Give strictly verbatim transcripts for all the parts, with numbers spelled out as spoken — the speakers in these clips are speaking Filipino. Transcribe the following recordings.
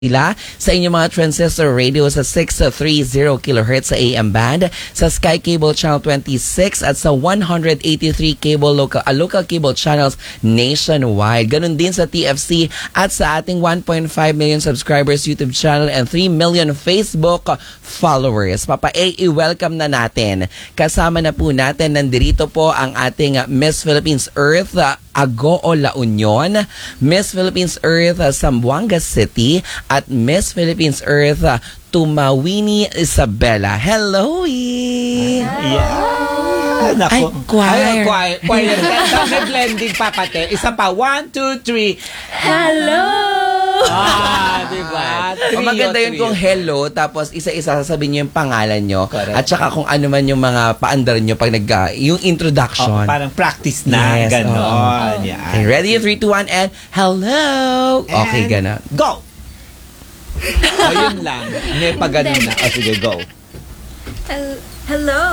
Sila sa inyong mga transistor radio sa six thirty kilohertz sa A M band, sa Sky Cable Channel twenty-six at sa one eighty-three cable local, uh, local cable channels nationwide. Ganun din sa T F C at sa ating one point five million subscribers YouTube channel and three million Facebook followers. Papa A, i-welcome na natin. Kasama na po natin, nandito po ang ating Miss Philippines Earth uh, Agoo La Union, Miss Philippines Earth uh, Zamboanga City, at Miss Philippines Earth uh, Tumawini Isabela. Hello, E! Yeah. Naku. Ay, choir. Ay, choir. Choir. May blending pa pati. Isa pa. One, two, three. Hello! Ah, diba? Trio, O maganda yun trio. kung hello, tapos isa-isa sasabihin nyo yung pangalan nyo. Correct. At saka kung ano man yung mga paandar nyo pag nag, uh, yung introduction. Oh, parang practice na. Yes, Ganon. oo. Yan. Okay, ready? three, two, one, and hello! Okay, And ganon. Go! Ayun lang. May pa ganun na. O sige, go. Hel- Hello!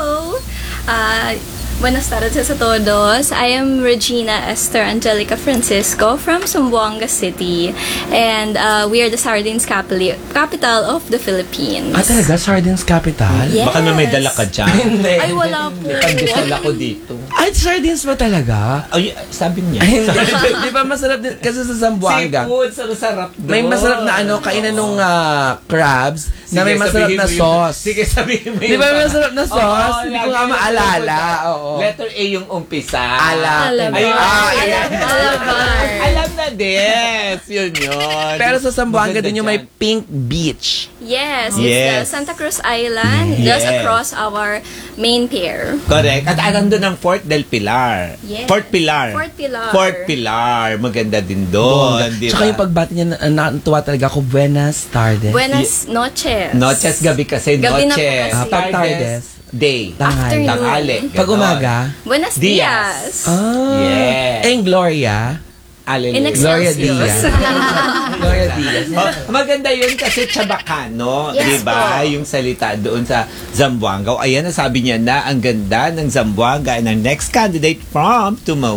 Uh, buenas tardes a todos. I am Regina Esther Angelica Francisco from Zamboanga City. And uh, we are the Sardines capili- capital of the Philippines. Ah, talaga? Sardines Capital? Yes. Baka na may dala ka dyan. Hindi. Ay, wala po. Pandesal ako dito. Ay, sardines ba talaga? Ay, sabi niya. Ay, hindi. Di ba masarap din? Kasi sa Zamboanga, Seafood, sarap doon. may masarap na ano, kainan nung ah, crabs na may Sige, masarap sabihin na mo yung- sauce. Sige, sabihin mo Di ba may yung- masarap na sauce? Oo, Hindi ko lagi nga yung maalala. letter- Oo. Letter A yung umpisa. Ala. Alabar. Ayun. Ah, ayan. Alabar. Alam na des. Yun yun. Pero sa Zamboanga Maganda din yung may dyan. Pink Beach. Yes, it's Yes. the Santa Cruz Island, Yes. just across our main pier. Correct. At alam doon ang Fort del Pilar. Yes. Fort Pilar. Fort Pilar. Fort Pilar. Maganda din doon. Di Tsaka ba? yung pagbati niya, na- natuwa talaga ako, Buenas tardes. Buenas noches. Noches, gabi kasi. Gabi na po noches. kasi. Ah, pag tardes. Day. Tanghali. Afternoon. Tanghali. Pag Ganon. umaga. Buenos Dias. dias. Ah. Yes. Eh, Gloria. Hallelujah. In Gloria Excelsior. Diaz. Gloria Diaz. Oh, maganda yun kasi Chabacano, Yes di ba? po. Yung salita doon sa Zamboanga. O, ayan, nasabi niya na ang ganda ng Zamboanga. And our next candidate from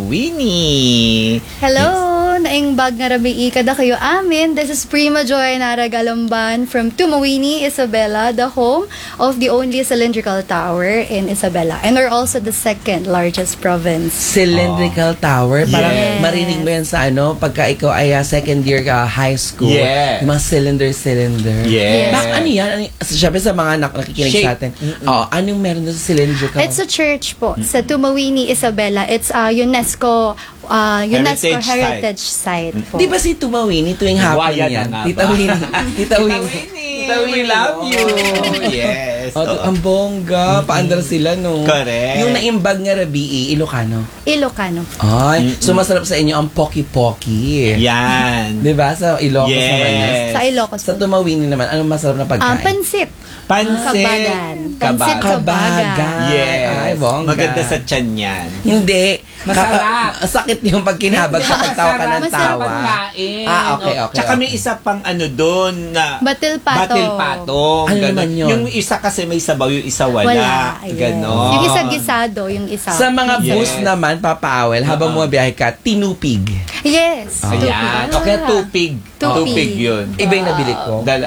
Tumawini. Hello! Naing bag nga rabi kada kayo amin. This is Prima Joy Nara Galamban from Tumawini, Isabela, the home of the only cylindrical tower in Isabela. And we're also the second largest province. Cylindrical tower. Parang Yes. marinig mo yan sa ano, pagka ikaw ay uh, second year ka high school. Yes. Yung mga cylinder-cylinder. Yes. Bak, ano yan? Ano, y- Siyempre sa mga nak- nakikinig Shape. sa atin. Oo, anong meron doon sa cylindrical? It's a church po sa Tumawini, Isabela. It's a UNESCO uh, UNESCO Heritage heritage, site. po. Di ba si Tumawini tuwing hapon Waya na yan? nga ba? Tita Winnie. Tita Winnie. Tita We Winnie. love you. Oh. Yes. Oh, Oo. ang bongga. Paandar sila, no? Correct. Yung naimbag nga rabi, Ilocano. Ilocano. Ay, so masarap sa inyo ang poki-poki. Yan. Di ba? Sa Ilocos Yes. naman yan. Sa Ilocos Sa po. Tumawini naman, anong masarap na Ah, pagkain? pansit. Pansit. Kabagan. Pansit Kabagan. kabagan. Yes. Ay, bongga. Maganda sa tiyan yan. Hindi. Masarap. Kaka- sakit yung pag kinabag sa pagtawa ka ng Masarap tawa. pagkain. Ah, okay, okay. Tsaka may okay. isa pang ano doon na Batil patong. Batil patong. Ano Ganon. naman yun? Yung isa kasi may sabaw, yung isa wala. Wala. Yes. Ganon. Yung isa gisado, yung isa. Sa mga Yes. bus naman, Papa Awel, habang Oo. bumabiyahe ka, tinupig. Yes. Ah. Ayan. Tupig. Okay, tupig. Tupig. Tupig yun. Iba yung nabili ko. Dala.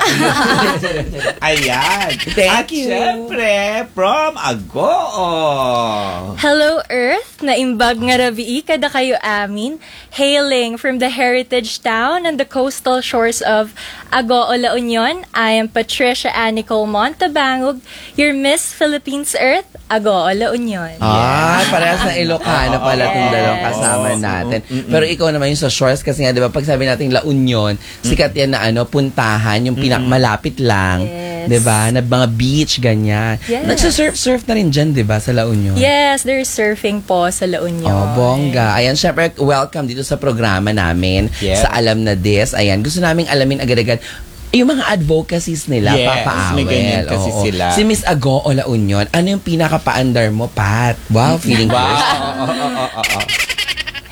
Ayan. Thank At you. syempre, from Agoo. Hello Earth, naimbag nga rabi kada kayo amin, hailing from the heritage town and the coastal shores of Agoo La Union. I am Patricia Anicol Montabangog, your Miss Philippines Earth, Agoo La Union. Ah, parehas na Ilocano pala itong Yes. dalawang kasama Oo. natin. Mm, mm, mm. Pero ikaw naman yung sa shores kasi nga, di ba, pag sabi natin La Union, sikat yan na ano, puntahan, yung pinakmalapit lang. Yes. Di ba? Na mga beach, ganyan. Yes. Nagsasurf-surf na rin dyan, di ba, sa La Union? Yes, there's surfing po sa La Union. Oh, bongga. Ayan, syempre, welcome dito sa programa namin Yes. sa Alam na Des. Ayan, gusto naming alamin agad-agad yung mga advocacies nila, Yes, Papa may Awel. ganyan kasi Oo. sila. Si Miss Agoo La Union, ano yung pinaka-paandar mo, Pat? Wow, feeling Wow. first. Oo, oo, oo, oo.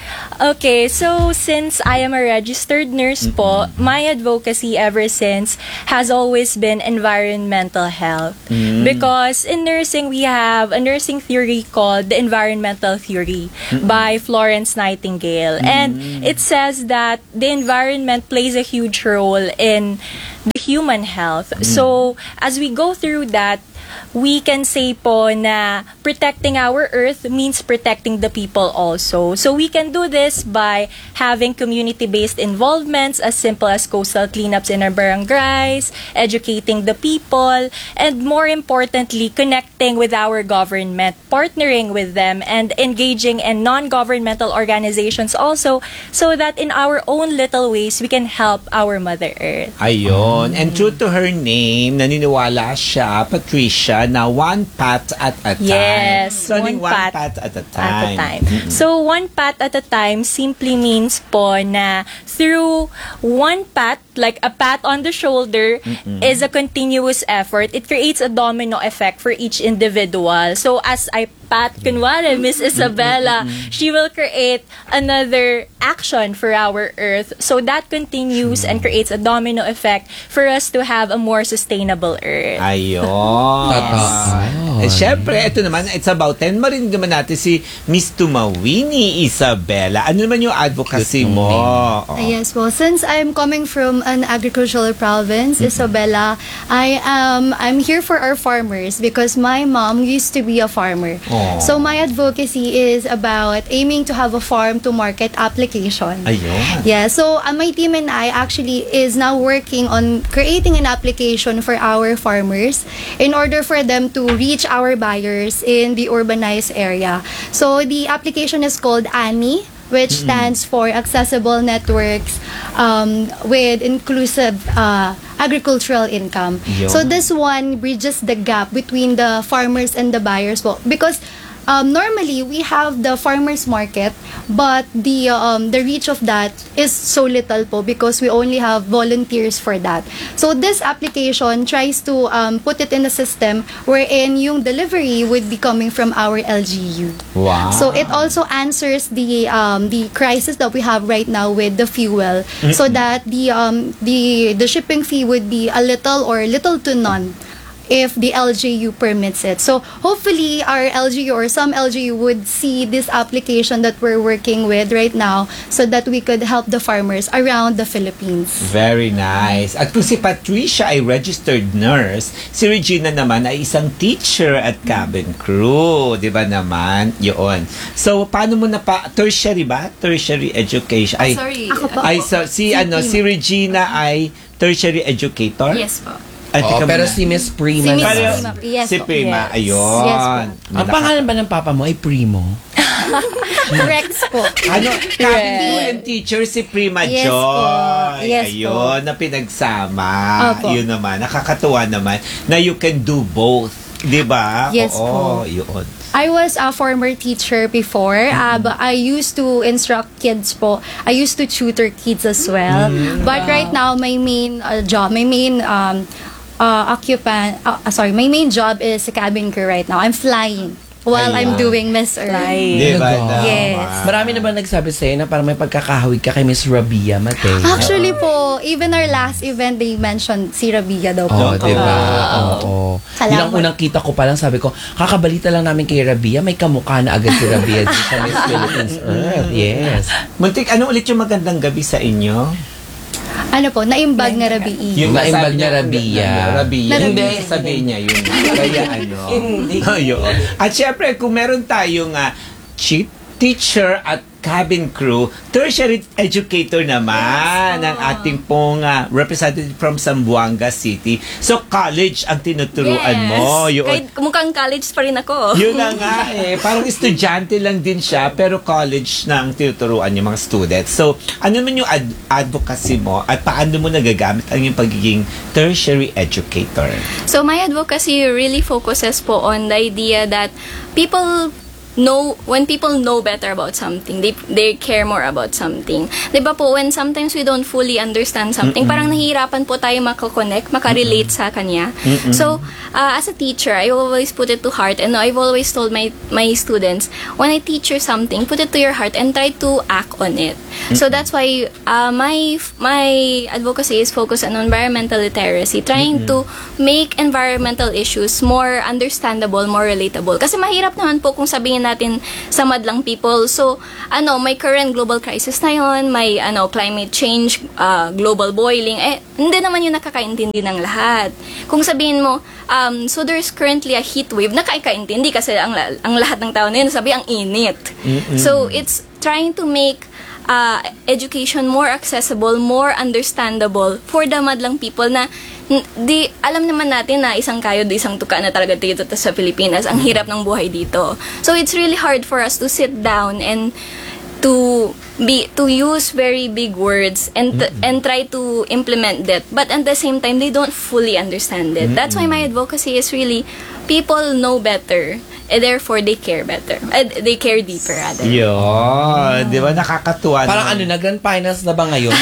Okay, so since I am a registered nurse po, my advocacy ever since has always been environmental health. Because in nursing, we have a nursing theory called the environmental theory by Florence Nightingale. And it says that the environment plays a huge role in the human health. So as we go through that, we can say po na protecting our earth means protecting the people also. So we can do this by having community-based involvements as simple as coastal cleanups in our barangays, educating the people, and more importantly, connecting with our government, partnering with them, and engaging in non-governmental organizations also, so that in our own little ways, we can help our Mother Earth. Ayun. And true to her name, naniniwala siya, Patricia, na one pat at a time. Yes, So, one one pat pat at a at time. a time. So, one pat at a time simply means po na through one pat, like a pat on the shoulder, is a continuous effort. It creates a domino effect for each individual. So, as I pat, kunwari, Miss Isabella, she will create another action for our Earth. So, that continues and creates a domino effect for us to have a more sustainable Earth. Ayun. Totoo. Eh, syempre, ito naman, it's about ten. Marinig naman natin si Miss Tumawini Isabella. Ano naman yung advocacy Cute mo? name. Oo. Yes, well, since I'm coming from an agricultural province, Isabela, I am I'm here for our farmers because my mom used to be a farmer. Aw. So my advocacy is about aiming to have a farm to market application. Ayun. Yeah, so uh, my team and I actually is now working on creating an application for our farmers in order for them to reach our buyers in the urbanized area. So the application is called A N I, which stands for Accessible Networks um, with Inclusive uh, Agricultural Income. Yun. So this one bridges the gap between the farmers and the buyers po, because um, normally we have the farmers market, but the um, the reach of that is so little po because we only have volunteers for that. So this application tries to um, put it in a system wherein yung delivery would be coming from our L G U. Wow. So it also answers the um, the crisis that we have right now with the fuel, so that the um, the the shipping fee would be a little or little to none if the L G U permits it. So hopefully our L G U or some L G U would see this application that we're working with right now so that we could help the farmers around the Philippines. Very nice. At kung si Patricia ay registered nurse, si Regina naman ay isang teacher at cabin crew. Di ba naman? Yun. So, paano mo na pa, tertiary ba? Tertiary education. Ay, Sorry. Ako po. ay so, si, Si ano, Prima. si Regina ay tertiary educator? Yes po. Ay, Oo, teka pero muna. si Miss Prima Si Miss Pareho- naman. Prima. Yes si po. Prima, Yes. ayun. Yes Ang pangalan ba ng papa mo ay Primo? Rex po. Ano, cabin crew and teacher si Prima Yes Joy. po. Yes Ayun, na pinagsama. Opo. Yun naman, nakakatuwa naman na you can do both. Di ba? Yes Oo, po. yun. I was a former teacher before, uh, but I used to instruct kids po. I used to tutor kids as well. But right now, my main uh, job, my main um, uh, occupant, uh, sorry, my main job is a cabin crew right now. I'm flying while Ayan. I'm doing Miss Earth. Flying. Di ba? Talaga? naman? Yes. Marami na ba nagsabi sa'yo na parang may pagkakahawig ka kay Miss Rabia Mateo? Actually po, even our last event, they mentioned si Rabia daw po. Oo, di ba? Ah. Oo. Salamat. Yun ang unang kita ko pa lang, sabi ko, kakabalita lang namin kay Rabia, may kamukha na agad si Rabia dito sa Miss Philippines Earth. Yes. Muntik, ano ulit yung magandang gabi sa inyo? Ano po, naimbag na Rabii. Yung Naimbag nasabi niya, niya, Rabia. Rabia. Na Hindi, Rabia. sabihin niya yun. Kaya ano. Hindi. Ayun. At syempre, kung meron tayong uh, cheat teacher at cabin crew, tertiary educator naman ang ating pong uh, representative from Zamboanga City. So, college ang tinuturuan mo. Yun. Kahit mukhang college pa rin ako. Yun na nga eh. Parang estudyante lang din siya, pero college na ang tinuturuan yung mga students. So, ano man yung ad- advocacy mo at paano mo nagagamit ang yung pagiging tertiary educator? So my advocacy really focuses po on the idea that people know when people know better about something, they they care more about something. 'Di ba po, when sometimes we don't fully understand something, Mm-mm. parang nahihirapan po tayo mako-connect, makarelate sa kanya. Mm-mm. So, uh, as a teacher, I always put it to heart, and I've always told my my students, when I teach you something, put it to your heart and try to act on it. So that's why uh, my my advocacy is focused on environmental literacy, trying to make environmental issues more understandable, more relatable. Kasi mahirap naman po kung sabihin natin sa madlang people. So, ano, may current global crisis na yon, may ano, climate change, uh, global boiling. Eh, hindi naman yung nakakaintindi ng lahat. Kung sabihin mo, um, so there's currently a heat wave, nakakaintindi kasi ang, ang lahat ng tao na yun, sabi, ang init. Mm-mm. So, it's trying to make uh, education more accessible, more understandable for the madlang people na di alam naman natin na isang kayod, isang tuka na talaga dito sa Pilipinas. Ang hirap ng buhay dito. So it's really hard for us to sit down and to be to use very big words and t- and try to implement that. But at the same time, they don't fully understand it. That's why my advocacy is really people know better. And therefore, they care better. Uh, they care deeper, rather. Yun. Di ba? Nakakatuwa. Parang ano naman. na, grand finals na ba ngayon?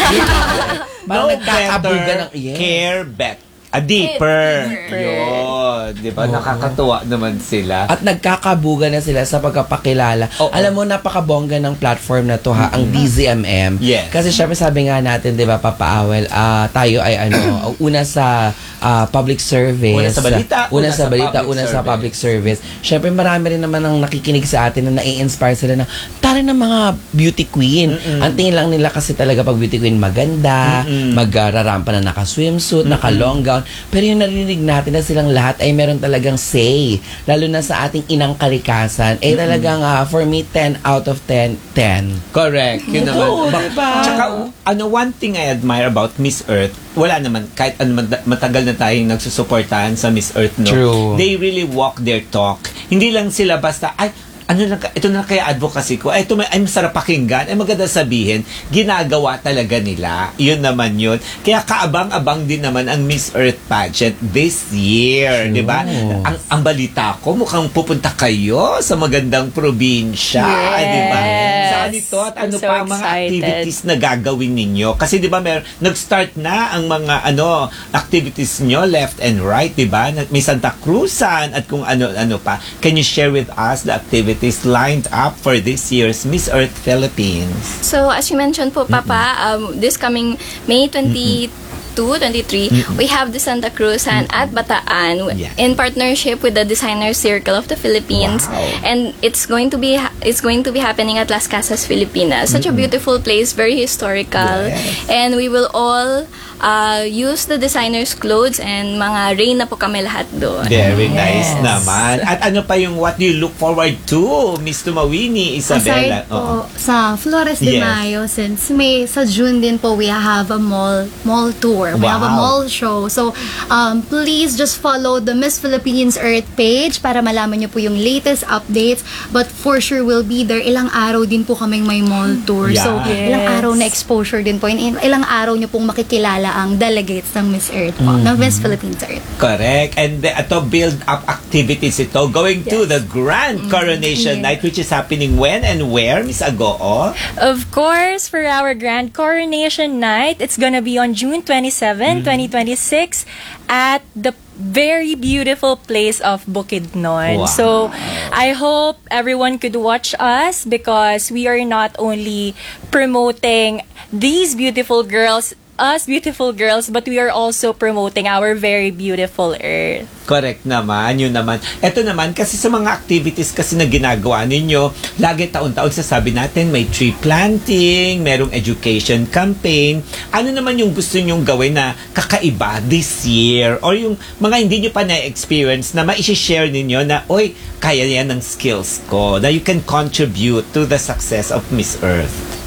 Parang No nagkakabuga better, ng... Yes. care better. A deeper. Deeper. Yun. Di ba? Oo. Nakakatuwa naman sila. At nagkakabuga na sila sa pagkapakilala. Oo. Alam mo, napakabongga ng platform na to ha, ang D Z M M. Yes. Kasi syempre sabi nga natin, di ba, Papa Awel, ah, tayo ay ano, una sa ah, public service. Una sa balita, Una, una sa sa balita, public una sa service. public service. Syempre marami rin naman ang nakikinig sa atin na nai-inspire sila na tara na mga beauty queen. Ang tingin lang nila kasi talaga pag beauty queen maganda, Mm-mm. magrarampa na naka-swimsuit, naka-long gown. Pero yung narinig natin na silang lahat ay meron talagang say. Lalo na sa ating inang kalikasan. Eh talagang ah, for me, ten out of ten, ten. Correct. Yun Oo, naman. diba? Tsaka, ano, one thing I admire about Miss Earth, wala naman, kahit ano, mad- matagal na tayong nagsusuportahan sa Miss Earth, no? True. They really walk their talk. Hindi lang sila basta, ay, ano na, ito na kaya advocacy ko, ay, ito may, ay masarap pakinggan, ay maganda sabihin, ginagawa talaga nila. Yun naman yun. Kaya kaabang-abang din naman ang Miss Earth pageant this year, True. di ba? Ang, ang balita ko, mukhang pupunta kayo sa magandang probinsya, Yes. di ba? Saan ito at I'm ano so pa ang mga excited. activities na gagawin ninyo? Kasi di ba mer nag-start na ang mga ano activities nyo left and right, di ba? Na- May Santa Cruzan at kung ano-ano pa. Can you share with us the activities lined up for this year's Miss Earth Philippines? So, as you mentioned po, Papa, um, this coming May twenty-two, twenty-three, we have the Santa Cruzan at Bataan Yeah. in partnership with the Designer Circle of the Philippines. Wow. And it's going to be ha- it's going to be happening at Las Casas, Filipinas. Such a beautiful place, very historical. Yes. And we will all uh, use the designer's clothes and mga reyna po kami lahat doon. Very nice Yes. naman. At ano pa yung what do you look forward to, Miss Tumawini, Isabella? Aside po Oo. sa Flores de Yes. Mayo, since may sa June din po, we have a mall mall tour. We have a Wow. mall show. So, um, please just follow the Miss Philippines Earth page para malaman niyo po yung latest updates. But for sure, we'll be there. Ilang araw din po kaming may mall tour. So, Yeah. ilang Yes. araw na exposure din po. In, ilang araw niyo pong makikilala ang delegates ng Miss Earth po, ng Miss Philippines Earth. Correct. And the, ito, build-up activities ito going to the Grand Coronation Yes. Night, which is happening when and where, Miss Agoo? Of course, for our grand coronation night, it's gonna be on June twenty-seventh, twenty twenty-six at the very beautiful place of Bukidnon. Wow. So, I hope everyone could watch us because we are not only promoting these beautiful girls, us beautiful girls, but we are also promoting our very beautiful Earth. Correct naman, yun naman. Ito naman, kasi sa mga activities kasi na ginagawa ninyo, lagi taon-taon sasabi natin, may tree planting, merong education campaign. Ano naman yung gusto nyong gawin na kakaiba this year? Or yung mga hindi nyo pa na-experience na ma-share ninyo na, oy, kaya yan ng skills ko, na you can contribute to the success of Miss Earth.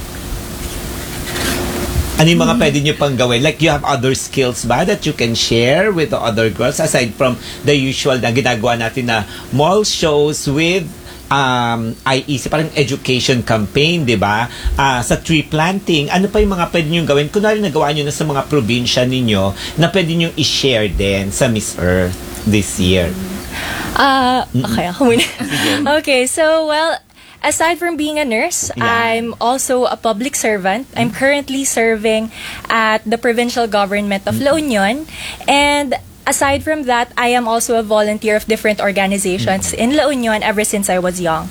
Ano yung mga pwede nyo pang gawin? Like, you have other skills ba that you can share with the other girls aside from the usual na ginagawa natin na mall shows with um, I E C, parang education campaign, di ba? Ah, sa tree planting, ano pa yung mga pwede nyo gawin? Kunwari nagawa nyo na sa mga probinsya ninyo na pwede nyo i-share din sa Miss Earth this year. Uh, okay, ako muna. Okay, so, well, aside from being a nurse, Yeah. I'm also a public servant. I'm currently serving at the provincial government of La Union. And aside from that, I am also a volunteer of different organizations in La Union ever since I was young.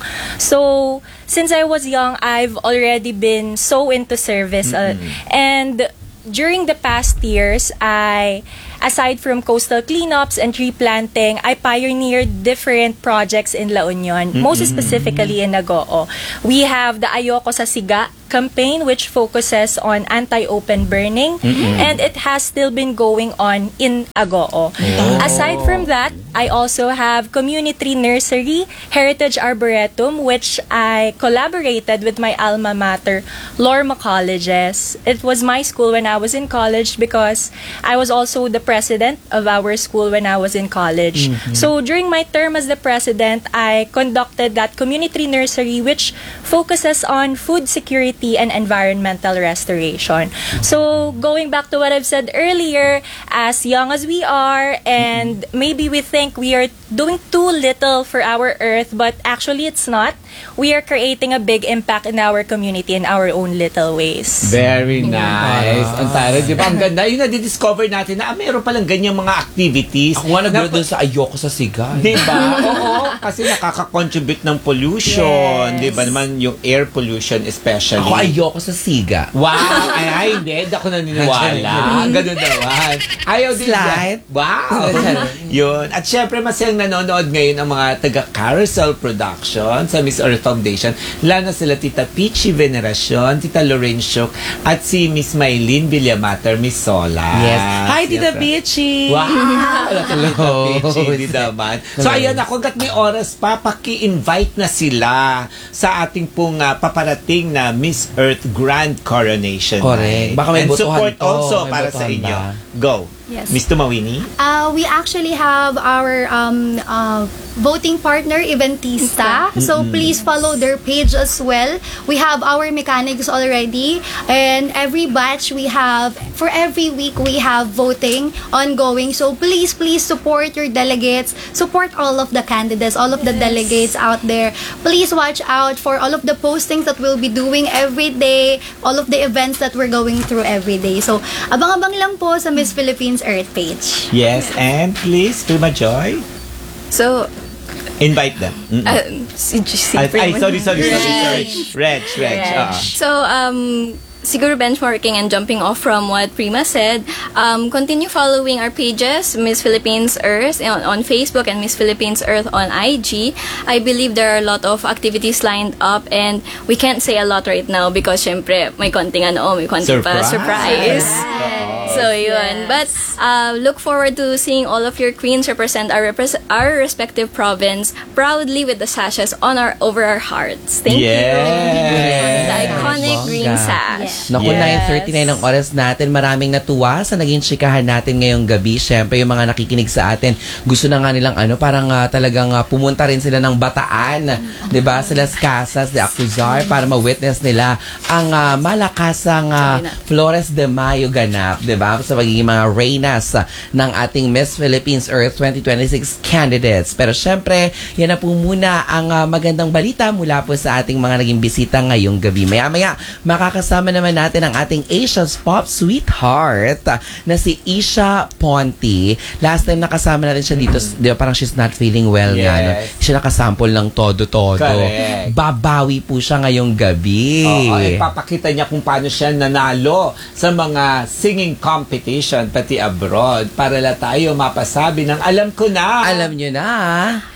So, since I was young, I've already been so into service. Uh, and during the past years, I, aside from coastal cleanups and tree planting, I pioneered different projects in La Union, most specifically in Agoo. We have the Ayoko sa Siga campaign, which focuses on anti-open burning, and it has still been going on in Agoo. Aside from that, I also have Community Nursery, Heritage Arboretum, which I collaborated with my alma mater, Lorma Colleges. It was my school when I was in college because I was also the president of our school when I was in college. So during my term as the president, I conducted that Community Nursery, which focuses on food security and environmental restoration. So going back to what I've said earlier, as young as we are, and maybe we think we are doing too little for our earth, but actually it's not. We are creating a big impact in our community in our own little ways. Very nice. Ang taray, di ba? Ang ganda. Yung na-discover natin na ah, meron palang ganyang mga activities. Ako nga nag Na- doon sa Ayoko sa Siga. Di ba? Oo. Kasi nakaka-contribute ng pollution. Yes. Di ba naman yung air pollution especially. Ako Ayoko sa Siga. Wow! Ay, ay, hindi. Hindi ako naniniwala. Ganun naman. Ayaw din Slide. yan. Wow! Yun. At syempre, masayang nanonood ngayon ang mga taga-Carousel Production sa Miss Earth Foundation. Lalo na sila Tita Peachy Veneracion, Tita Lorraine Shook, at si Miss Maylene Villamater, Miss Sola. Yes. Hi, Tita Siyempre. Peachy! Wow! Tita Hello. Peachy, di naman. So, ayan ako, hanggat may oras pa, paki-invite na sila sa ating pong ah, paparating na Miss Earth Grand Coronation. Correct. Night. Baka may And botohan support to. also May para sa botohan inyo. ba? Go. Yes. Miss Tumawini? Uh, we actually have our um, uh, voting partner, Eventista. So please follow their page as well. We have our mechanics already. And every batch we have, for every week we have voting ongoing. So please, please support your delegates. Support all of the candidates, all of the delegates out there. Please watch out for all of the postings that we'll be doing every day, all of the events that we're going through every day. So abang-abang lang po sa Miss Philippines Earth page. Yes, and please, Prima Joy, So, invite them. Mm-mm. uh, si, si ay, ay, Prima- sorry, sorry, sorry, sorry. Reg, Reg. Reg. ah. So, um, siguro benchmarking and jumping off from what Prima said, um, continue following our pages, Miss Philippines Earth on, on Facebook and Miss Philippines Earth on I G. I believe there are a lot of activities lined up and we can't say a lot right now because syempre may konting ano, may konting pa surprise. So yun. But uh, look forward to seeing all of your queens represent our repres- our respective province proudly with the sashes on our over our hearts. Thank Yes. you. The iconic Bongga. green sash. Naku, Yes. nine thirty-nine ang oras natin. Maraming natuwa sa naging chikahan natin ngayong gabi. Siyempre, yung mga nakikinig sa atin, gusto na nga nilang ano, parang ah, talagang ah, pumunta rin sila ng Bataan. 'Di ba? Sila Casas de Acuzar para ma-witness nila ang ah, malakasang ah, Flores de Mayo ganap, 'di ba? Sa pagiging mga reynas ah, ng ating Miss Philippines Earth twenty twenty-six candidates. Pero syempre, yan na po muna ang ah, magandang balita mula po sa ating mga naging bisita ngayong gabi. Maya-maya, makakasama naman natin ang ating Asia's Pop Sweetheart ah, na si Isha Ponti. Last time nakasama natin siya dito, di ba, parang she's not feeling well nga. No? Yes. Siya nakasample ng todo-todo. Correct. Babawi po siya ngayong gabi. Oo, ipapakita niya kung paano siya nanalo sa mga singing competition pati abroad para la tayo mapasabi ng alam ko na. Alam nyo na.